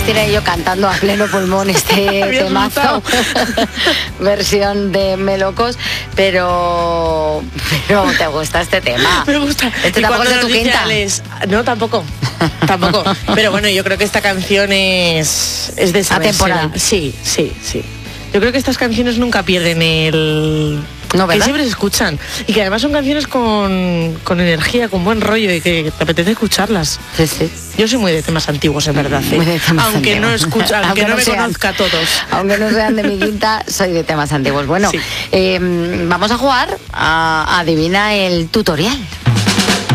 Cristina y yo cantando a pleno pulmón este temazo, versión de Melocos, pero te gusta este tema. Me gusta. Este tampoco es de tu quinta. No, tampoco. Pero bueno, yo creo que esta canción es de esa atemporal. Sí. Yo creo que estas canciones nunca pierden el... No, ¿verdad? Que siempre se escuchan y que además son canciones con energía, con buen rollo y que te apetece escucharlas. Sí. Yo soy muy de temas antiguos, en verdad. Aunque no escucha, aunque no me conozca a todos. Aunque no sean de mi quinta, soy de temas antiguos. Bueno, sí. Vamos a jugar a Adivina el tutorial.